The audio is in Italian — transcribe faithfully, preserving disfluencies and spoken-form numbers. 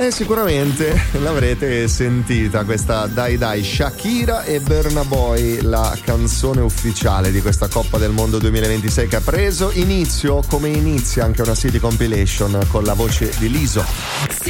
E sicuramente l'avrete sentita questa Dai Dai, Shakira e Burna Boy, la canzone ufficiale di questa Coppa del Mondo duemilaventisei che ha preso inizio, come inizia anche una City Compilation, con la voce di Liso.